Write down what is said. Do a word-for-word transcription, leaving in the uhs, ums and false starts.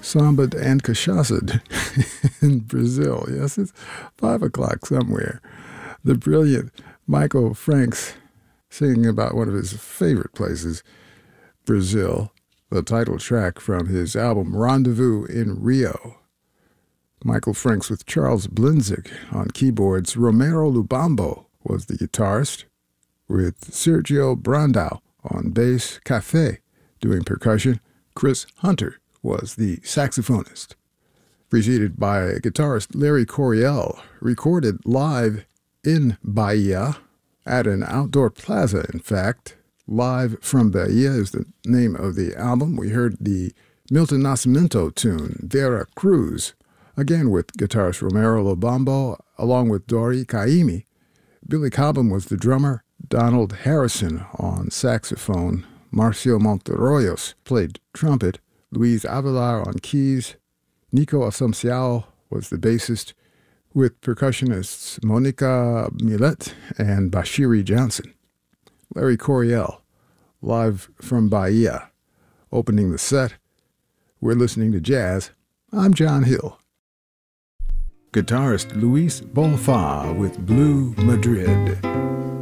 Samba and cachaça in Brazil. Yes, it's five o'clock somewhere. The brilliant Michael Franks singing about one of his favorite places, Brazil, the title track from his album Rendezvous in Rio. Michael Franks with Charles Blinzik on keyboards. Romero Lubambo was the guitarist, with Sergio Brandao on bass. Café doing percussion. Chris Hunter was the saxophonist. Preceded by guitarist Larry Coryell, recorded live in Bahia, at an outdoor plaza, in fact. Live from Bahia is the name of the album. We heard the Milton Nascimento tune, Vera Cruz, again with guitarist Romero Lubambo, along with Dori Caymmi. Billy Cobham was the drummer. Donald Harrison on saxophone. Marcio Monterroyos played trumpet. Luis Avelar on keys. Nico Assunciao was the bassist, with percussionists Monica Millet and Bashiri Johnson. Larry Coryell, live from Bahia, opening the set. We're listening to jazz. I'm John Hill. Guitarist Luis Bonfa with Blue Madrid.